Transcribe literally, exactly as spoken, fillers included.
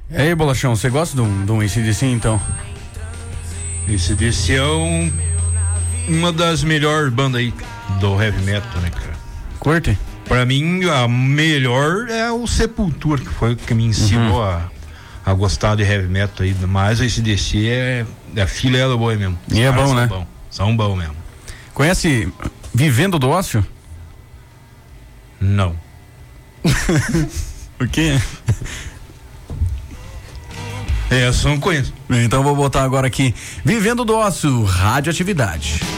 E aí, Bolachão, você gosta de um, de um A C D C, então? A C D C é um, uma das melhores bandas aí do heavy metal, né, cara? Curte? Pra mim, a melhor é o Sepultura, que foi o que me ensinou uhum. a, a gostar de heavy metal aí. Mas a A C D C é, é a filha ela boa mesmo. E é bom, né? Bom, são bons mesmo. Conhece Vivendo do Ócio? Não. O quê? É, eu só não conheço. Então vou botar agora aqui Vivendo do Ócio, Radioatividade.